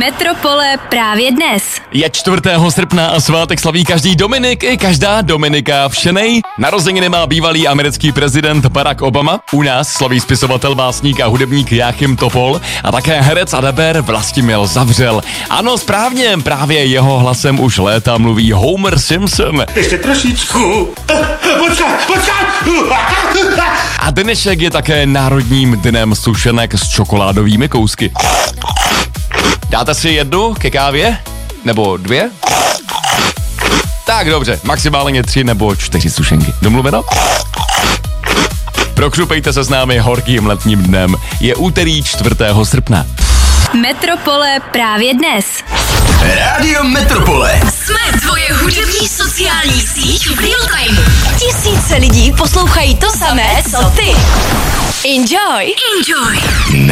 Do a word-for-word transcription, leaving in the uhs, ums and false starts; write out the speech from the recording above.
Metropole právě dnes. Je čtvrtého srpna a svátek slaví každý Dominik i každá Dominika všenej. Narozeniny má bývalý americký prezident Barack Obama, u nás slaví spisovatel, básník a hudebník Jáchym Topol a také herec a dabér Vlastimil Zavřel. Ano, správně, právě jeho hlasem už léta mluví Homer Simpson. Ještě trošičku. Počkej, počkej. A dnešek je také národním dnem sušenek s čokoládovými kousky. Dáte si jednu ke kávě? Nebo dvě? Tak dobře, maximálně tři nebo čtyři sušenky. Domluveno? Prokřupejte se s námi horkým letním dnem. Je úterý čtvrtého srpna. Metropole právě dnes. Rádio Metropole. Jsme tvoje hudební sociální síť v real time. Tisíce lidí poslouchají to samé, co ty. Enjoy. Enjoy.